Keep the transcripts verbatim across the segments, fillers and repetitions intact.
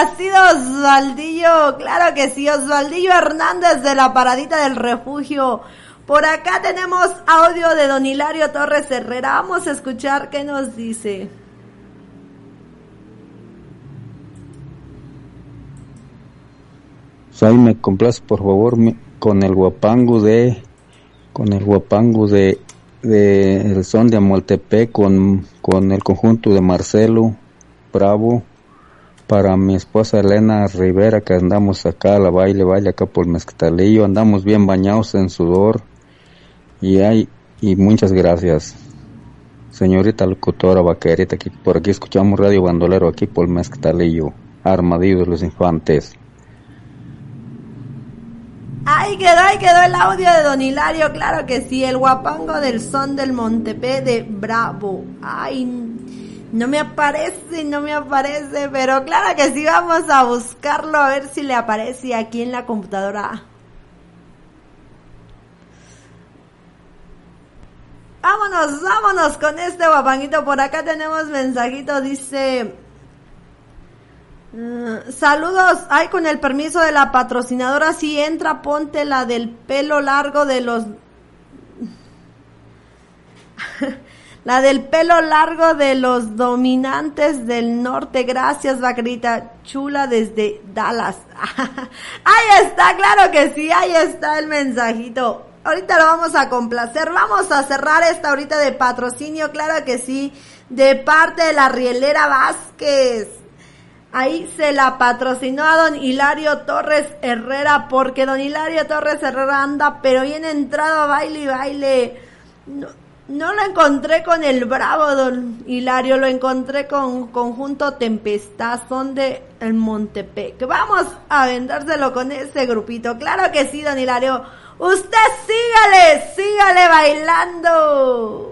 ha sido Osvaldillo, claro que sí, Osvaldillo Hernández de la Paradita del Refugio. Por acá tenemos audio de don Hilario Torres Herrera, vamos a escuchar qué nos dice. Ahí me complace por favor con el guapango de con el guapango de de el son de Amoltepec con con el conjunto de Marcelo Bravo para mi esposa Elena Rivera, que andamos acá a la baile baile acá por Mezquitalillo, andamos bien bañados en sudor y hay y muchas gracias señorita locutora vaquerita, aquí por aquí escuchamos Radio Bandolero aquí por Mezquitalillo, Armadillo de los Infantes. Ahí quedó, ahí quedó el audio de don Hilario, claro que sí, el guapango del son del Montepé de Bravo. Ay, no me aparece, no me aparece, pero claro que sí, vamos a buscarlo a ver si le aparece aquí en la computadora. Vámonos, vámonos con este guapanguito, por acá tenemos mensajito, dice... Uh, saludos, ay, con el permiso de la patrocinadora, si entra, ponte la del pelo largo de los la del pelo largo de los dominantes del norte, gracias vaquerita chula desde Dallas. Ahí está, claro que sí, ahí está el mensajito, ahorita lo vamos a complacer, vamos a cerrar esta ahorita de patrocinio, claro que sí, de parte de la Rielera Vázquez. Ahí se la patrocinó a don Hilario Torres Herrera, porque don Hilario Torres Herrera anda, pero bien entrado a baile y baile. No, no lo encontré con el Bravo, don Hilario, lo encontré con Conjunto Tempestad, son de el Montepec. Vamos a vendérselo con ese grupito. Claro que sí, don Hilario. Usted sígale, sígale bailando.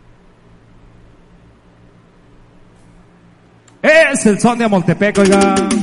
Es el son de Montepec, oiga.